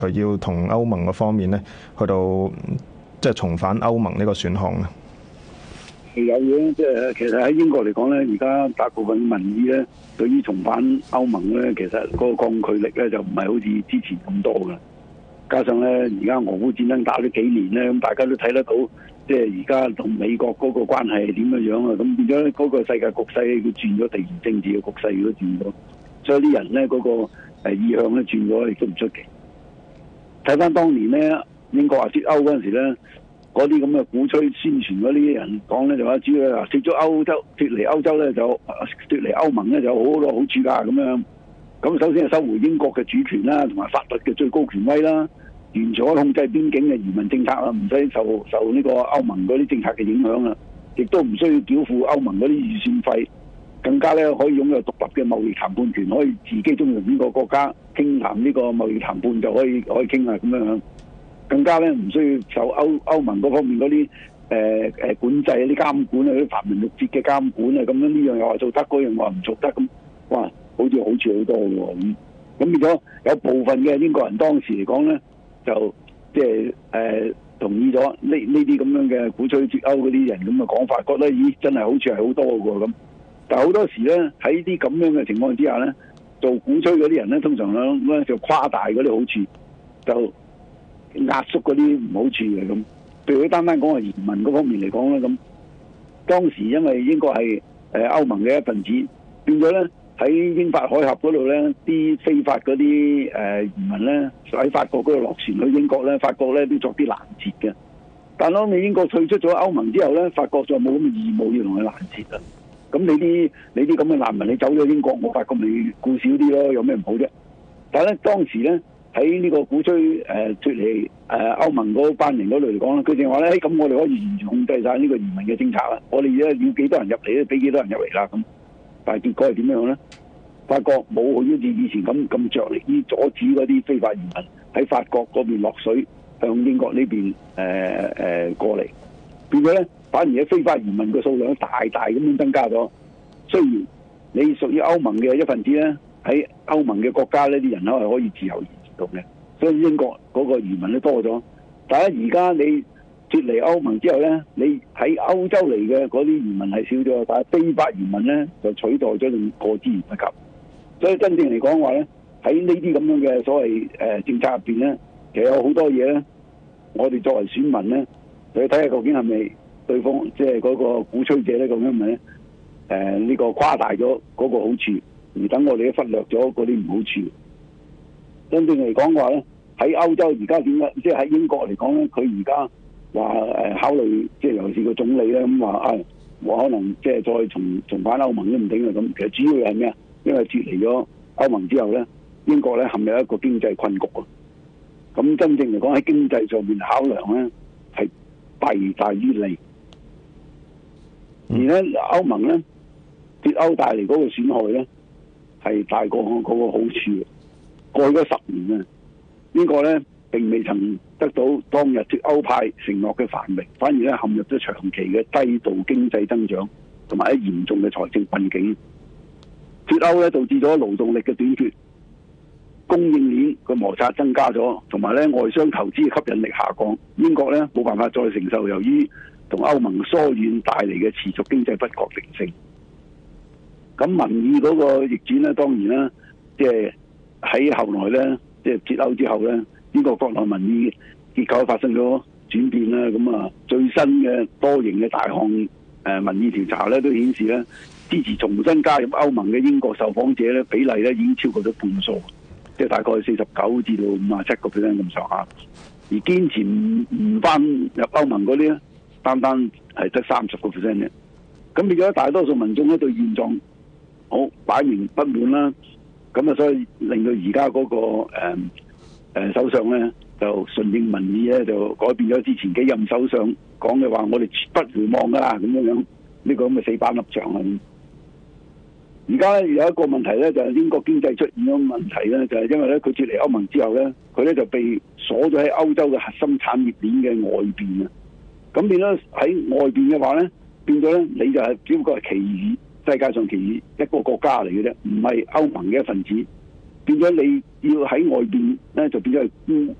佢要同歐盟嗰方面咧，去到即係重返歐盟呢個選項咧？ 有嘅，即係其實喺英國嚟講咧，而家大部分民意咧，對於重返歐盟咧，其實嗰個抗拒力咧就唔係好似之前咁多㗎。加上咧，而家俄烏戰爭打咗幾年咧，咁大家都睇得到，即係而家同美國嗰個關係係點樣啊？咁變咗嗰個世界局勢佢轉咗，地緣政治嘅局勢都轉咗，所以啲人咧嗰個意向咧轉咗，亦都唔出奇。睇翻當年咧，英國話脫歐嗰陣時咧，嗰啲咁嘅鼓吹宣傳嗰啲人講咧，就話主要話脫咗歐洲，脫離歐洲咧就脫離歐盟咧就有好多好處㗎咁樣。咁首先係收回英國嘅主權啦，同埋法律嘅最高權威啦。完全可以控制邊境嘅移民政策啦，唔使受呢個歐盟嗰啲政策嘅影響啦，亦都唔需要繳付歐盟嗰啲預算費，更加咧可以擁有獨立嘅貿易談判權，可以自己中意邊個國家傾談呢個貿易談判就可以傾啊咁樣，更加咧唔需要受歐盟嗰方面嗰啲管制、啲監管啊、啲繁文縟節嘅監管啊，咁樣呢樣又話做得，嗰樣話唔做得咁，哇，好似好處好多喎咁變咗有部分嘅英國人當時嚟講咧。就即係同意咗呢啲咁樣嘅鼓吹脫歐嗰啲人咁嘅講法，覺得咦真係好處係好多嘅咁。但係好多時咧喺啲咁樣嘅情況之下咧，做鼓吹嗰啲人咧，通常咧就誇大嗰啲好處，就壓縮嗰啲唔好處嘅咁。譬如佢單講係移民嗰方面嚟講咧，咁當時因為英國係歐盟嘅一份子，變咗咧。喺英法海峽嗰度咧，啲非法嗰啲移民咧喺法國嗰度落船去英國咧，法國咧都作啲攔截嘅。但當你英國退出咗歐盟之後咧，法國就冇咁嘅義務要同佢攔截啦。咁你啲咁嘅難民，你走咗英國，我法國咪顧少啲咯，有咩唔好啫？但係咧當時咧喺呢個鼓吹脱離歐盟嗰班人嗰度嚟講咧，佢淨係話咧，咁我哋可以完全控制晒呢個移民嘅政策啦。我哋而家要幾多人入嚟咧，俾幾多人入嚟啦咁。但係結果係點樣咧？法國冇好似以前咁着力於阻止嗰啲非法移民喺法國嗰邊落水，向英國呢邊過嚟，變咗咧反而喺非法移民嘅數量大咁樣增加咗。雖然你屬於歐盟嘅一份子咧，喺歐盟嘅國家呢啲人口係可以自由移動嘅，所以英國嗰個移民都多咗。但係而家你脫離歐盟之後咧，你喺歐洲嚟嘅嗰啲移民係少咗，但係非法移民咧就取代咗，仲過之而不及。所以真正嚟講話咧，喺呢啲咁樣嘅所謂政策入邊咧，其實有好多嘢咧，我哋作為選民咧，就要睇下究竟係咪對方即係嗰個鼓吹者咧，咁樣係咪呢個誇大咗嗰個好處，而等我哋忽略咗嗰啲唔好處。真正嚟講話咧，喺歐洲而家點解，即係喺英國嚟講咧，佢而家話考慮，即係尤其是個總理咧咁話可能即係再重返歐盟都唔定啊咁。其實主要係咩啊？因為脫離咗歐盟之後咧，英國咧陷入一個經濟困局啊。咁真正嚟講喺經濟上面考量咧，係弊大於利。而咧歐盟咧脫歐帶嚟嗰個損害咧，係大過嗰個好處。過去嗰10年啊，英國咧並未曾得到當日脫歐派承諾嘅繁榮，反而咧陷入咗長期嘅低度經濟增長，同埋一嚴重嘅財政困境。脫歐咧導致咗勞動力嘅短缺，供應鏈嘅摩擦增加咗，同埋咧外商投資嘅吸引力下降。英國咧冇辦法再承受由於同歐盟疏遠帶嚟嘅持續經濟不確定性。咁民意嗰個逆轉咧，當然啦，即係喺後來咧，即係脫歐之後咧，英國國內民意結構發生咗轉變啦。咁啊，最新嘅多型嘅大項民意調查咧，都顯示咧，支持重新加入歐盟嘅英國受訪者咧，比例咧已經超過咗半數，即係大概49至到57%咁上下。而堅持唔翻入歐盟嗰啲咧，單係得30%嘅。咁變咗大多數民眾咧對現狀好擺明不滿啦。咁啊，所以令到而家嗰個首相咧就順應民意咧，就改變咗之前幾任首相講嘅話，我哋絕不回望噶啦，咁樣呢個咁嘅死板立場啊！而家咧有一個問題咧，就係英國經濟出現咗問題咧，就係因為咧佢脫離歐盟之後咧，佢咧就被鎖咗喺歐洲嘅核心產業鏈嘅外邊啊！咁變咗喺外邊嘅話咧，變咗咧你就係只不過係其餘世界上其餘一個國家嚟嘅啫，唔係歐盟嘅一份子。變變咗你要喺外邊咧就變咗係孤